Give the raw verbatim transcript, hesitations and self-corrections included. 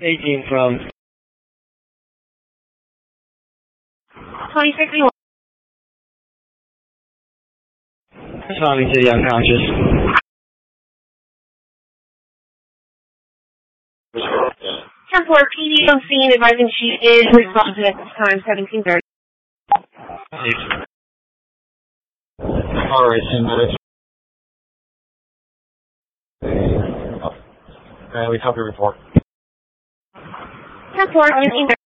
eighteen from twenty fifty-one. responding to the unconscious. ten four, P D on scene, advising she is responsive at this time, seventeen thirty. Alright, ten minutes. Uh, we copy report. ten four, fifteen thirty.